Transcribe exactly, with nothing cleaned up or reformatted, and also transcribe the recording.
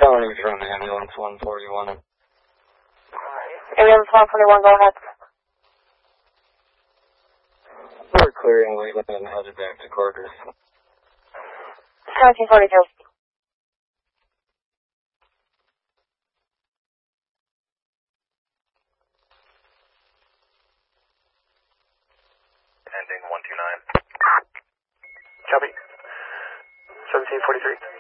County's from ambulance one forty-one. Ambulance one forty-one, go ahead. We're clearing Wheatland and headed back to quarters. seventeen forty-two. Ending one two nine. Copy. seventeen forty-three.